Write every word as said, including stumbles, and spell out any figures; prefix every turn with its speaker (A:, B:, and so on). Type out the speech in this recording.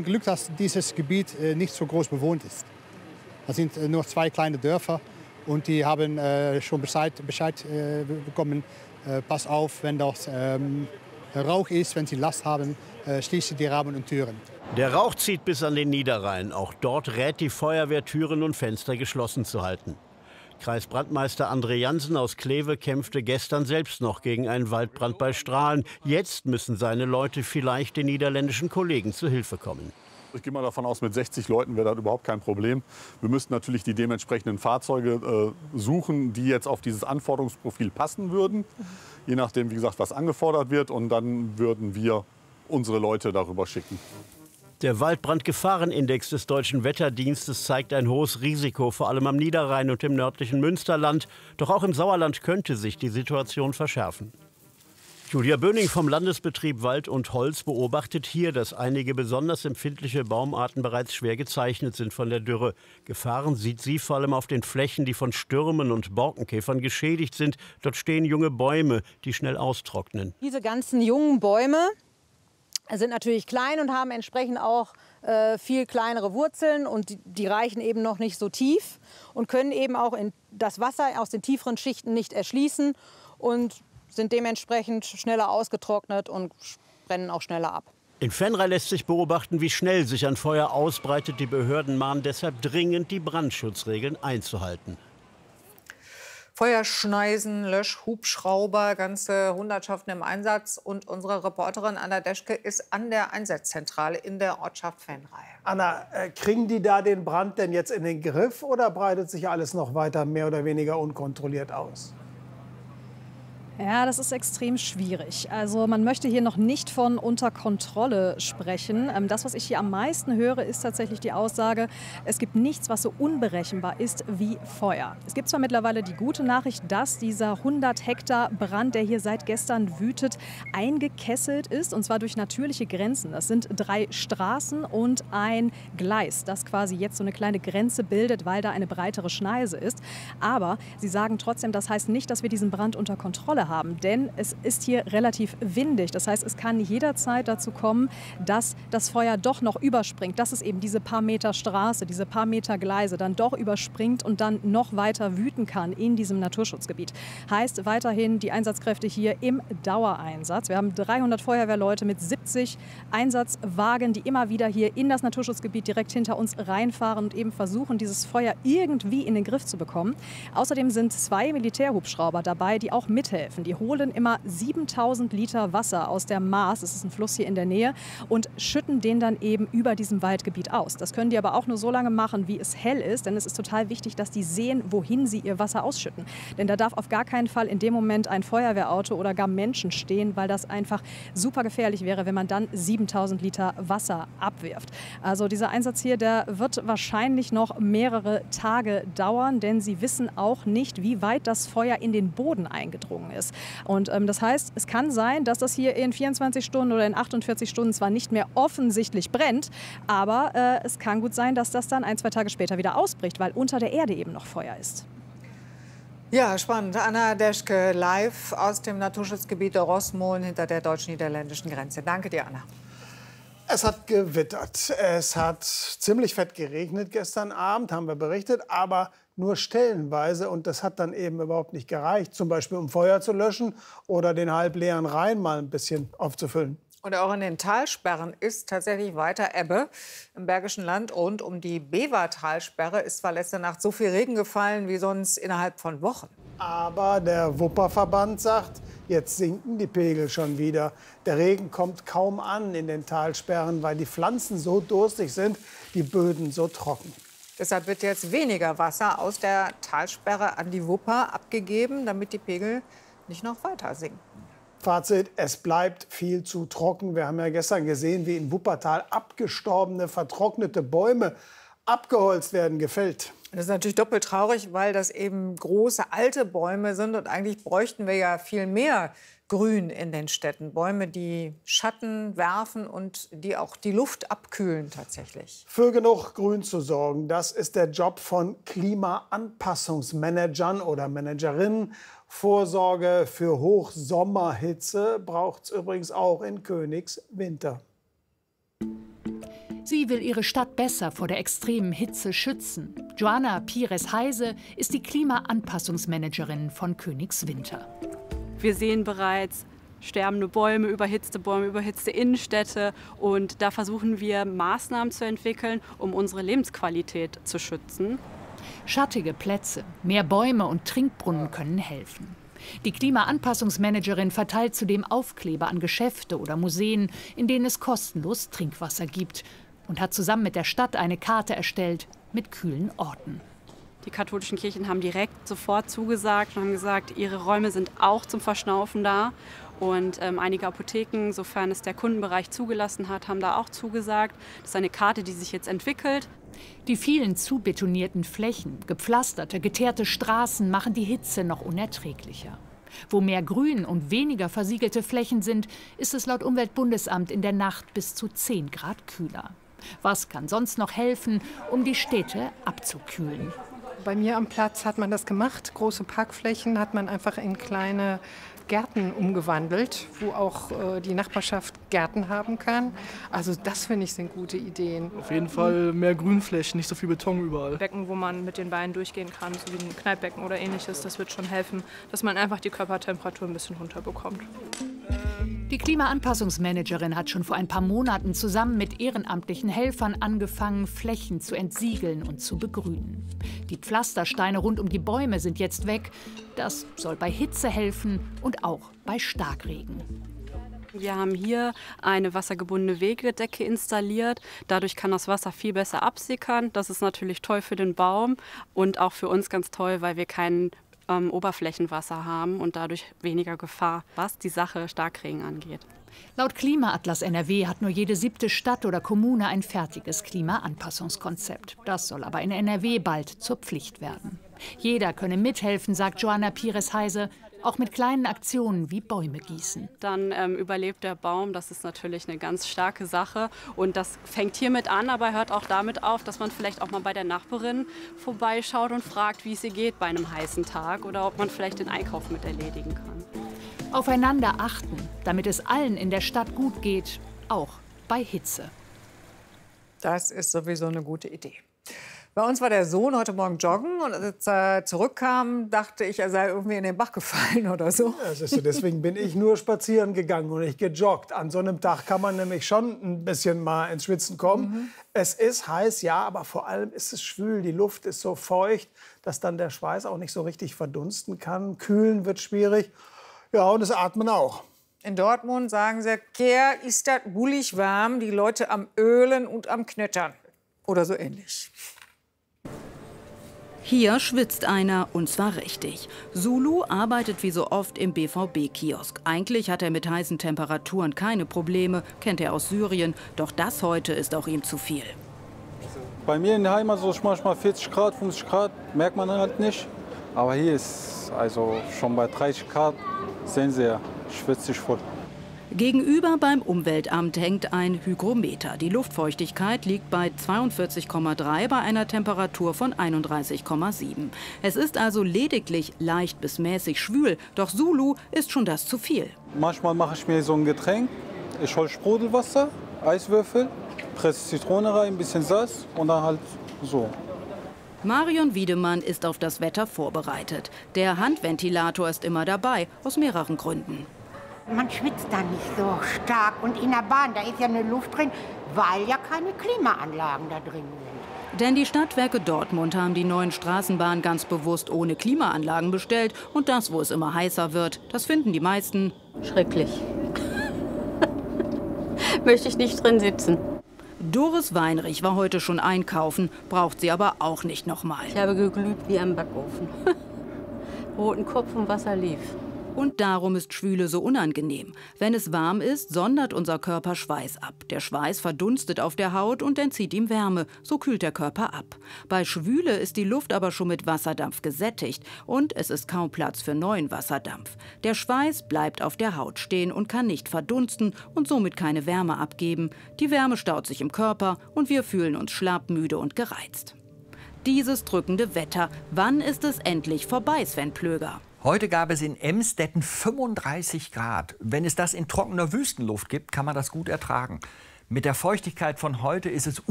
A: haben Glück, dass dieses Gebiet äh, nicht so groß bewohnt ist. Es sind äh, nur zwei kleine Dörfer und die haben äh, schon Bescheid, Bescheid äh, bekommen, äh, pass auf, wenn dort ähm, Rauch ist, wenn sie Last haben, äh, schließen die Rahmen und Türen.
B: Der Rauch zieht bis an den Niederrhein. Auch dort rät die Feuerwehr, Türen und Fenster geschlossen zu halten. Kreisbrandmeister André Jansen aus Kleve kämpfte gestern selbst noch gegen einen Waldbrand bei Strahlen. Jetzt müssen seine Leute vielleicht den niederländischen Kollegen zu Hilfe kommen.
C: Ich gehe mal davon aus, mit sechzig Leuten wäre das überhaupt kein Problem. Wir müssten natürlich die dementsprechenden Fahrzeuge äh, suchen, die jetzt auf dieses Anforderungsprofil passen würden. Je nachdem, wie gesagt, was angefordert wird. Und dann würden wir unsere Leute darüber schicken.
B: Der Waldbrandgefahrenindex des Deutschen Wetterdienstes zeigt ein hohes Risiko, vor allem am Niederrhein und im nördlichen Münsterland. Doch auch im Sauerland könnte sich die Situation verschärfen. Julia Böning vom Landesbetrieb Wald und Holz beobachtet hier, dass einige besonders empfindliche Baumarten bereits schwer gezeichnet sind von der Dürre. Gefahren sieht sie vor allem auf den Flächen, die von Stürmen und Borkenkäfern geschädigt sind. Dort stehen junge Bäume, die schnell austrocknen.
D: Diese ganzen jungen Bäume sind natürlich klein und haben entsprechend auch äh, viel kleinere Wurzeln und die, die reichen eben noch nicht so tief und können eben auch in das Wasser aus den tieferen Schichten nicht erschließen und sind dementsprechend schneller ausgetrocknet und brennen auch schneller ab.
B: In Venray lässt sich beobachten, wie schnell sich ein Feuer ausbreitet. Die Behörden mahnen deshalb dringend, die Brandschutzregeln einzuhalten.
E: Feuerschneisen, Löschhubschrauber, ganze Hundertschaften im Einsatz. Und unsere Reporterin Anna Deschke ist an der Einsatzzentrale in der Ortschaft Venray.
F: Anna, äh, kriegen die da den Brand denn jetzt in den Griff oder breitet sich alles noch weiter mehr oder weniger unkontrolliert aus?
G: Ja, das ist extrem schwierig. Also man möchte hier noch nicht von unter Kontrolle sprechen. Das, was ich hier am meisten höre, ist tatsächlich die Aussage, es gibt nichts, was so unberechenbar ist wie Feuer. Es gibt zwar mittlerweile die gute Nachricht, dass dieser hundert Hektar Brand, der hier seit gestern wütet, eingekesselt ist, und zwar durch natürliche Grenzen. Das sind drei Straßen und ein Gleis, das quasi jetzt so eine kleine Grenze bildet, weil da eine breitere Schneise ist. Aber sie sagen trotzdem, das heißt nicht, dass wir diesen Brand unter Kontrolle haben, denn es ist hier relativ windig. Das heißt, es kann jederzeit dazu kommen, dass das Feuer doch noch überspringt, dass es eben diese paar Meter Straße, diese paar Meter Gleise dann doch überspringt und dann noch weiter wüten kann in diesem Naturschutzgebiet. Heißt weiterhin die Einsatzkräfte hier im Dauereinsatz. Wir haben dreihundert Feuerwehrleute mit siebzig Einsatzwagen, die immer wieder hier in das Naturschutzgebiet direkt hinter uns reinfahren und eben versuchen, dieses Feuer irgendwie in den Griff zu bekommen. Außerdem sind zwei Militärhubschrauber dabei, die auch mithelfen. Die holen immer siebentausend Liter Wasser aus der Maas, das ist ein Fluss hier in der Nähe, und schütten den dann eben über diesem Waldgebiet aus. Das können die aber auch nur so lange machen, wie es hell ist, denn es ist total wichtig, dass die sehen, wohin sie ihr Wasser ausschütten. Denn da darf auf gar keinen Fall in dem Moment ein Feuerwehrauto oder gar Menschen stehen, weil das einfach super gefährlich wäre, wenn man dann siebentausend Liter Wasser abwirft. Also dieser Einsatz hier, der wird wahrscheinlich noch mehrere Tage dauern, denn sie wissen auch nicht, wie weit das Feuer in den Boden eingedrungen ist. Und ähm, das heißt, es kann sein, dass das hier in vierundzwanzig Stunden oder in achtundvierzig Stunden zwar nicht mehr offensichtlich brennt, aber äh, es kann gut sein, dass das dann ein, zwei Tage später wieder ausbricht, weil unter der Erde eben noch Feuer ist.
E: Ja, spannend. Anna Deschke live aus dem Naturschutzgebiet der Rossmolen hinter der deutsch-niederländischen Grenze. Danke dir, Anna.
F: Es hat gewittert. Es hat ziemlich fett geregnet gestern Abend, haben wir berichtet, aber nur stellenweise. Und das hat dann eben überhaupt nicht gereicht, zum Beispiel um Feuer zu löschen oder den halbleeren Rhein mal ein bisschen aufzufüllen.
E: Und auch in den Talsperren ist tatsächlich weiter Ebbe. Im Bergischen Land rund um die Bevertalsperre ist zwar letzte Nacht so viel Regen gefallen wie sonst innerhalb von Wochen.
F: Aber der Wupperverband sagt, jetzt sinken die Pegel schon wieder. Der Regen kommt kaum an in den Talsperren, weil die Pflanzen so durstig sind, die Böden so trocken.
E: Deshalb wird jetzt weniger Wasser aus der Talsperre an die Wupper abgegeben, damit die Pegel nicht noch weiter sinken.
F: Fazit, es bleibt viel zu trocken. Wir haben ja gestern gesehen, wie in Wuppertal abgestorbene, vertrocknete Bäume abgeholzt werden, gefällt.
E: Das ist natürlich doppelt traurig, weil das eben große, alte Bäume sind. Und eigentlich bräuchten wir ja viel mehr Grün in den Städten. Bäume, die Schatten werfen und die auch die Luft abkühlen tatsächlich.
F: Für genug Grün zu sorgen, das ist der Job von Klimaanpassungsmanagern oder Managerinnen. Vorsorge für Hochsommerhitze braucht es übrigens auch in Königswinter.
H: Sie will ihre Stadt besser vor der extremen Hitze schützen. Joanna Pires-Heise ist die Klimaanpassungsmanagerin von Königswinter.
I: Wir sehen bereits sterbende Bäume, überhitzte Bäume, überhitzte Innenstädte. Und da versuchen wir, Maßnahmen zu entwickeln, um unsere Lebensqualität zu schützen.
H: Schattige Plätze, mehr Bäume und Trinkbrunnen können helfen. Die Klimaanpassungsmanagerin verteilt zudem Aufkleber an Geschäfte oder Museen, in denen es kostenlos Trinkwasser gibt. Und hat zusammen mit der Stadt eine Karte erstellt mit kühlen Orten.
I: Die katholischen Kirchen haben direkt sofort zugesagt und haben gesagt, ihre Räume sind auch zum Verschnaufen da. Und ähm, einige Apotheken, sofern es der Kundenbereich zugelassen hat, haben da auch zugesagt. Das ist eine Karte, die sich jetzt entwickelt.
H: Die vielen zubetonierten Flächen, gepflasterte, geteerte Straßen machen die Hitze noch unerträglicher. Wo mehr Grün und weniger versiegelte Flächen sind, ist es laut Umweltbundesamt in der Nacht bis zu zehn Grad kühler. Was kann sonst noch helfen, um die Städte abzukühlen?
J: Bei mir am Platz hat man das gemacht. Große Parkflächen hat man einfach in kleine Gärten umgewandelt, wo auch äh, die Nachbarschaft Gärten haben kann. Also das, finde ich, sind gute Ideen.
K: Auf jeden Fall mehr Grünflächen, nicht so viel Beton überall.
L: Becken, wo man mit den Beinen durchgehen kann, so wie ein Kneippbecken oder ähnliches, das wird schon helfen, dass man einfach die Körpertemperatur ein bisschen runterbekommt.
H: Die Klimaanpassungsmanagerin hat schon vor ein paar Monaten zusammen mit ehrenamtlichen Helfern angefangen, Flächen zu entsiegeln und zu begrünen. Die Pflastersteine rund um die Bäume sind jetzt weg. Das soll bei Hitze helfen und auch bei Starkregen.
I: Wir haben hier eine wassergebundene Wegedecke installiert. Dadurch kann das Wasser viel besser absickern. Das ist natürlich toll für den Baum und auch für uns ganz toll, weil wir keinen ähm, Oberflächenwasser haben und dadurch weniger Gefahr, was die Sache Starkregen angeht.
H: Laut Klimaatlas N R W hat nur jede siebte Stadt oder Kommune ein fertiges Klimaanpassungskonzept. Das soll aber in N R W bald zur Pflicht werden. Jeder könne mithelfen, sagt Joanna Pires-Heise, auch mit kleinen Aktionen wie Bäume gießen.
I: Dann ähm, überlebt der Baum, das ist natürlich eine ganz starke Sache. Und das fängt hiermit an, aber hört auch damit auf, dass man vielleicht auch mal bei der Nachbarin vorbeischaut und fragt, wie es ihr geht bei einem heißen Tag oder ob man vielleicht den Einkauf mit erledigen kann.
H: Aufeinander achten, damit es allen in der Stadt gut geht, auch bei Hitze.
E: Das ist sowieso eine gute Idee. Bei uns war der Sohn heute Morgen joggen und als er zurückkam, dachte ich, er sei irgendwie in den Bach gefallen oder so.
F: Ja, siehst du, deswegen bin ich nur spazieren gegangen und nicht gejoggt. An so einem Tag kann man nämlich schon ein bisschen mal ins Schwitzen kommen. Mhm. Es ist heiß, ja, aber vor allem ist es schwül. Die Luft ist so feucht, dass dann der Schweiß auch nicht so richtig verdunsten kann. Kühlen wird schwierig. Ja, und das Atmen auch.
E: In Dortmund sagen sie, Kehr ist das bullig warm, die Leute am Ölen und am Knettern. Oder so ähnlich.
M: Hier schwitzt einer, und zwar richtig. Zulu arbeitet wie so oft im B V B-Kiosk. Eigentlich hat er mit heißen Temperaturen keine Probleme, kennt er aus Syrien. Doch das heute ist auch ihm zu viel.
N: Bei mir in der Heimat so manchmal vierzig Grad, fünfzig Grad, merkt man halt nicht. Aber hier ist also schon bei dreißig Grad, sehen Sie ja, schwitzt sich voll.
M: Gegenüber beim Umweltamt hängt ein Hygrometer. Die Luftfeuchtigkeit liegt bei zweiundvierzig Komma drei bei einer Temperatur von einunddreißig Komma sieben. Es ist also lediglich leicht bis mäßig schwül. Doch Zulu ist schon das zu viel.
N: Manchmal mache ich mir so ein Getränk. Ich hole Sprudelwasser, Eiswürfel, presse Zitrone rein, ein bisschen Salz und dann halt so.
M: Marion Wiedemann ist auf das Wetter vorbereitet. Der Handventilator ist immer dabei, aus mehreren Gründen.
O: Man schwitzt da nicht so stark. Und in der Bahn, da ist ja eine Luft drin, weil ja keine Klimaanlagen da drin sind.
M: Denn die Stadtwerke Dortmund haben die neuen Straßenbahnen ganz bewusst ohne Klimaanlagen bestellt. Und das, wo es immer heißer wird, das finden die meisten
P: schrecklich. Möchte ich nicht drin sitzen.
M: Doris Weinrich war heute schon einkaufen, braucht sie aber auch nicht nochmal.
P: Ich habe geglüht wie am Backofen. Roten Kopf und Wasser lief.
M: Und darum ist Schwüle so unangenehm. Wenn es warm ist, sondert unser Körper Schweiß ab. Der Schweiß verdunstet auf der Haut und entzieht ihm Wärme. So kühlt der Körper ab. Bei Schwüle ist die Luft aber schon mit Wasserdampf gesättigt. Und es ist kaum Platz für neuen Wasserdampf. Der Schweiß bleibt auf der Haut stehen und kann nicht verdunsten und somit keine Wärme abgeben. Die Wärme staut sich im Körper und wir fühlen uns schlapp, müde und gereizt. Dieses drückende Wetter, wann ist es endlich vorbei, Sven Plöger?
Q: Heute gab es in Emstetten fünfunddreißig Grad. Wenn es das in trockener Wüstenluft gibt, kann man das gut ertragen. Mit der Feuchtigkeit von heute ist es